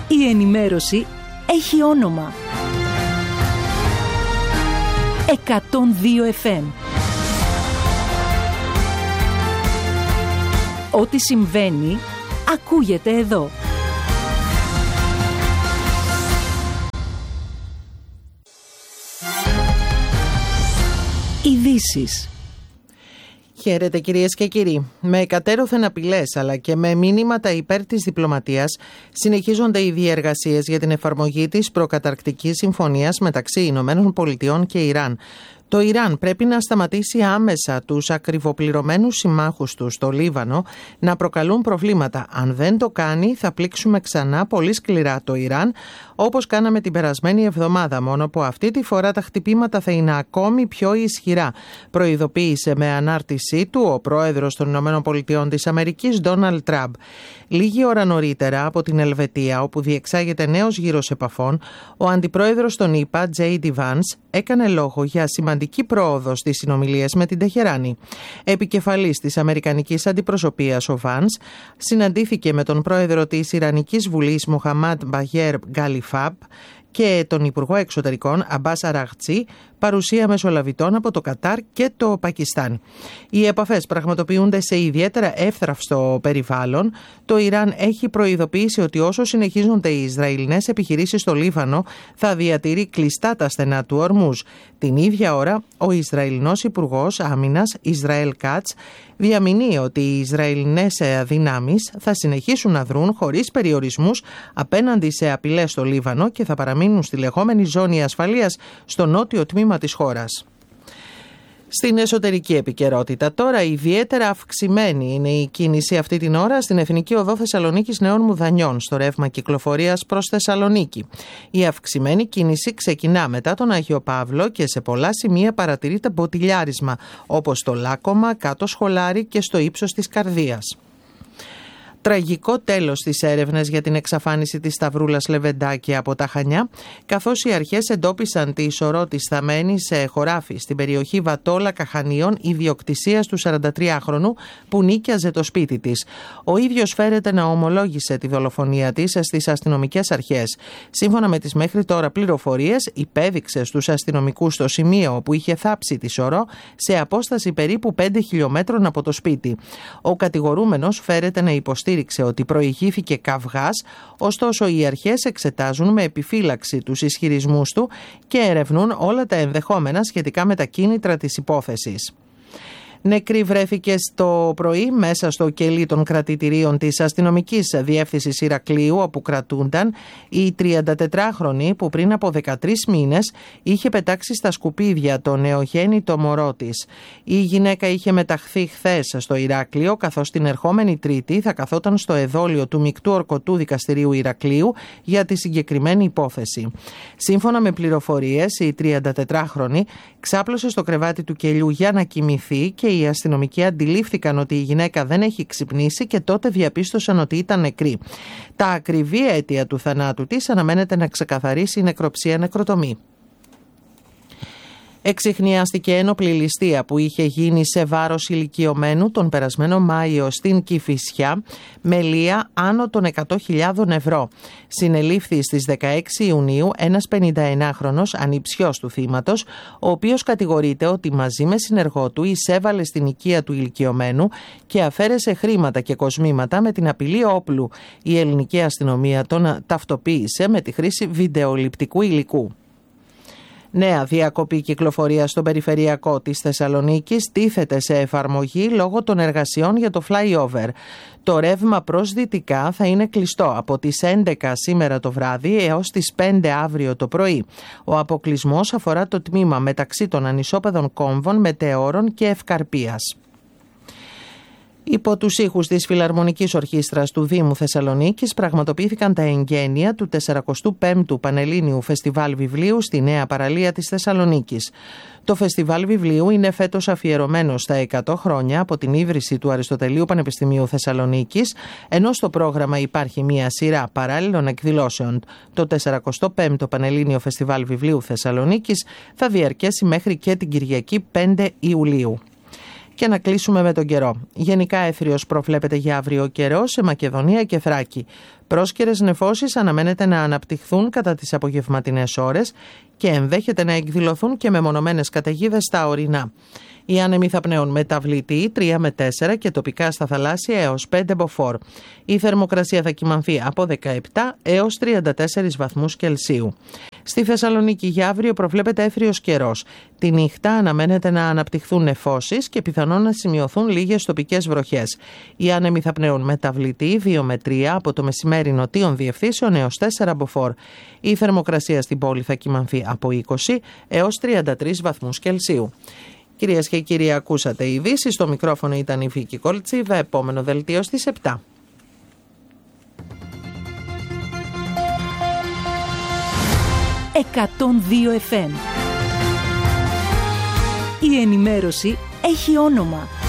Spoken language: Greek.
Η ενημέρωση έχει όνομα. 102 FM. Ό,τι συμβαίνει, ακούγεται εδώ. Ειδήσεις. Χαίρετε κυρίες και κύριοι. Με εκατέρωθεν απειλές αλλά και με μηνύματα υπέρ της διπλωματίας συνεχίζονται οι διεργασίες για την εφαρμογή της προκαταρκτικής συμφωνίας μεταξύ Ηνωμένων Πολιτειών και Ιράν. Το Ιράν πρέπει να σταματήσει άμεσα τους ακριβοπληρωμένους συμμάχους του στο Λίβανο να προκαλούν προβλήματα. Αν δεν το κάνει, θα πλήξουμε ξανά πολύ σκληρά το Ιράν, όπως κάναμε την περασμένη εβδομάδα, μόνο που αυτή τη φορά τα χτυπήματα θα είναι ακόμη πιο ισχυρά, προειδοποίησε με ανάρτησή του ο πρόεδρος των ΗΠΑ της Αμερικής, Ντόναλντ Τραμπ. Λίγη ώρα νωρίτερα από την Ελβετία, όπου διεξάγεται νέος γύρος επαφών, ο αντιπρόεδρος των ΗΠΑ, J.D. Vance, έκανε λόγο για σημαντική πρόοδο στις συνομιλίες με την Τεχεράνη. Επικεφαλής της Αμερικανικής Αντιπροσωπείας, ο Βάνς, συναντήθηκε με τον πρόεδρο της Ιρανικής Βουλής, Μοχαμάντ Μπαγέρ Γκαλιφάμπ, και τον Υπουργό Εξωτερικών Αμπάς Αραγτσί, παρουσία μεσολαβητών από το Κατάρ και το Πακιστάν. Οι επαφές πραγματοποιούνται σε ιδιαίτερα εύθραυστο περιβάλλον. Το Ιράν έχει προειδοποιήσει ότι όσο συνεχίζονται οι Ισραηλινές επιχειρήσεις στο Λίβανο, θα διατηρεί κλειστά τα στενά του Ορμούζ. Την ίδια ώρα, ο Ισραηλινός Υπουργός Άμυνας, Ισραήλ Κάτς, διαμηνύει ότι οι Ισραηλινές δυνάμεις θα συνεχίσουν να δρουν χωρίς περιορισμούς απέναντι σε απειλές στο Λίβανο και θα παραμείνουν στη λεγόμενη ζώνη ασφαλείας στο νότιο τμήμα της χώρας. Στην εσωτερική επικαιρότητα τώρα, ιδιαίτερα αυξημένη είναι η κίνηση αυτή την ώρα στην Εθνική Οδό Θεσσαλονίκης Νέων Μουδανιών, στο ρεύμα κυκλοφορίας προς Θεσσαλονίκη. Η αυξημένη κίνηση ξεκινά μετά τον Άγιο Παύλο και σε πολλά σημεία παρατηρείται μποτιλιάρισμα, όπως στο Λάκκωμα, κάτω Σχολάρι και στο ύψος της Καρδίας. Τραγικό τέλος στις έρευνες για την εξαφάνιση της Σταυρούλας Λεβεντάκη από τα Χανιά, καθώς οι αρχές εντόπισαν τη σωρό της θαμένη σε χωράφι στην περιοχή Βατόλα Καχανίων, ιδιοκτησίας του 43χρονου που νίκιαζε το σπίτι της. Ο ίδιος φέρεται να ομολόγησε τη δολοφονία της στις αστυνομικές αρχές. Σύμφωνα με τις μέχρι τώρα πληροφορίες, υπέδειξε στους αστυνομικούς το σημείο όπου είχε θάψει τη σωρό σε απόσταση περίπου 5 χιλιόμετρων από το σπίτι. Ο κατηγορούμενος φέρεται να υποστήριξε ότι προηγήθηκε καυγάς, ωστόσο οι αρχές εξετάζουν με επιφύλαξη τους ισχυρισμούς του και ερευνούν όλα τα ενδεχόμενα σχετικά με τα κίνητρα της υπόθεσης. Νεκρή βρέθηκε στο πρωί μέσα στο κελί των κρατητηρίων της αστυνομικής διεύθυνσης Ηρακλείου, όπου κρατούνταν η 34χρονη που πριν από 13 μήνες είχε πετάξει στα σκουπίδια το νεογέννητο μωρό της. Η γυναίκα είχε μεταχθεί χθες στο Ηράκλειο, καθώς την ερχόμενη Τρίτη θα καθόταν στο εδόλιο του Μεικτού Ορκωτού Δικαστηρίου Ηρακλείου για τη συγκεκριμένη υπόθεση. Σύμφωνα με πληροφορίες, η 34χρονη ξάπλωσε στο κρεβάτι του κελιού για να κοιμηθεί και οι αστυνομικοί αντιλήφθηκαν ότι η γυναίκα δεν έχει ξυπνήσει και τότε διαπίστωσαν ότι ήταν νεκρή. Τα ακριβή αίτια του θανάτου της αναμένεται να ξεκαθαρίσει η νεκροψία-νεκροτομή. Εξιχνιάστηκε ένοπλη ληστεία που είχε γίνει σε βάρος ηλικιωμένου τον περασμένο Μάιο στην Κηφισιά με λία άνω των 100.000 ευρώ. Συνελήφθη στις 16 Ιουνίου ένας 59χρονος ανιψιός του θύματος, ο οποίος κατηγορείται ότι μαζί με συνεργό του εισέβαλε στην οικία του ηλικιωμένου και αφαίρεσε χρήματα και κοσμήματα με την απειλή όπλου. Η ελληνική αστυνομία τον ταυτοποίησε με τη χρήση βιντεοληπτικού υλικού. Νέα διακοπή κυκλοφορίας στο περιφερειακό της Θεσσαλονίκης τίθεται σε εφαρμογή λόγω των εργασιών για το flyover. Το ρεύμα προς δυτικά θα είναι κλειστό από τις 11 σήμερα το βράδυ έως τις 5 αύριο το πρωί. Ο αποκλεισμός αφορά το τμήμα μεταξύ των ανισόπεδων Κόμβων, Μετεώρων και Ευκαρπίας. Υπό τους ήχους της Φιλαρμονικής Ορχήστρας του Δήμου Θεσσαλονίκης πραγματοποιήθηκαν τα εγγένεια του 45ου Πανελλήνιου Φεστιβάλ Βιβλίου στη Νέα Παραλία της Θεσσαλονίκης. Το Φεστιβάλ Βιβλίου είναι φέτος αφιερωμένο στα 100 χρόνια από την ίδρυση του Αριστοτελείου Πανεπιστημίου Θεσσαλονίκης, ενώ στο πρόγραμμα υπάρχει μια σειρά παράλληλων εκδηλώσεων. Το 45ο Πανελλήνιο Φεστιβάλ Βιβλίου Θεσσαλονίκης θα διαρκέσει μέχρι και την Κυριακή 5 Ιουλίου. Και να κλείσουμε με τον καιρό. Γενικά έθριος προβλέπεται για αύριο καιρό σε Μακεδονία και Θράκη. Πρόσκαιρες νεφώσεις αναμένεται να αναπτυχθούν κατά τις απογευματινές ώρες και ενδέχεται να εκδηλωθούν και μεμονωμένες καταιγίδες στα ορεινά. Οι άνεμοι θα πνέουν μεταβλητοί 3 με 4 και τοπικά στα θαλάσσια έως 5 μποφόρ. Η θερμοκρασία θα κυμανθεί από 17 έως 34 βαθμούς Κελσίου. Στη Θεσσαλονίκη για αύριο προβλέπεται έθριος καιρός. Τη νύχτα αναμένεται να αναπτυχθούν νεφώσεις και πιθανόν να σημειωθούν λίγες τοπικές βροχές. Οι άνεμοι θα πνέουν μεταβλητοί 2 με 3 από το μεσημέρι νοτίων διευθύνσεων έως 4 μποφόρ. Η θερμοκρασία στην πόλη θα κυμανθεί από 20 έως 33 βαθμούς Κελσίου. Κυρίες και κύριοι, ακούσατε ειδήσεις. Στο μικρόφωνο ήταν η Βίκη Κολτσίβα. Επόμενο δελτίο στις 7. FM. Η ενημέρωση έχει όνομα.